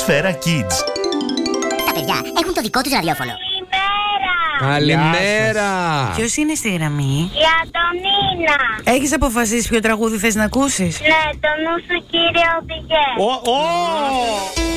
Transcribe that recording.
Σφαίρα Kids. Τα παιδιά έχουν το δικό τους ραδιόφωνο. Καλημέρα. Ποιος είναι στη γραμμή? Η Αντωνίνα. Έχεις αποφασίσει ποιο τραγούδι θες να ακούσεις? Ναι, το νου σου κύριε οδηγέ.